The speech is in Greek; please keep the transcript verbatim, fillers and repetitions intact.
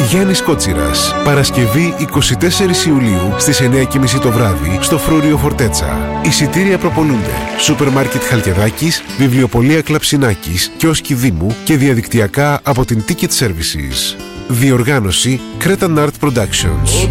Γιάννης Κότσιρας. Παρασκευή εικοστή τέταρτη Ιουλίου στις εννιά και μισή το βράδυ στο Φρούριο Φορτέτσα. Εισιτήρια προπονούνται. Σούπερ μάρκετ Χαλκιδάκης, βιβλιοπωλεία Κλαψινάκης, κιόσκι Δήμου και διαδικτυακά από την Ticket Services. Διοργάνωση Cretan Art Productions.